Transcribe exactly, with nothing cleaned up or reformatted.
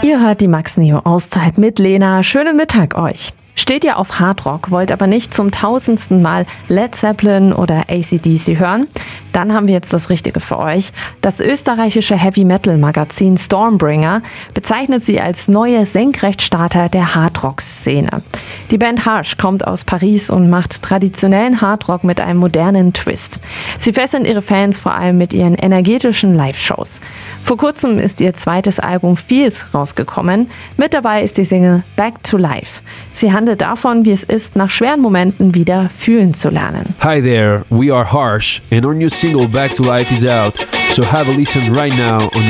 Ihr hört die Max Neo Auszeit mit Lena. Schönen Mittag euch. Steht ihr auf Hardrock, wollt aber nicht zum tausendsten Mal Led Zeppelin oder A C D C hören? Dann haben wir jetzt das Richtige für euch. Das österreichische Heavy-Metal-Magazin Stormbringer bezeichnet sie als neue Senkrechtstarter der Hardrock-Szene. Die Band Harsh kommt aus Paris und macht traditionellen Hardrock mit einem modernen Twist. Sie fesseln ihre Fans vor allem mit ihren energetischen Live-Shows. Vor kurzem ist ihr zweites Album Feels rausgekommen. Mit dabei ist die Single Back to Life. Sie handelt davon, wie es ist, nach schweren Momenten wieder fühlen zu lernen. Hi there, we are Harsh, and our new single Back to Life is out, so have a listen right now on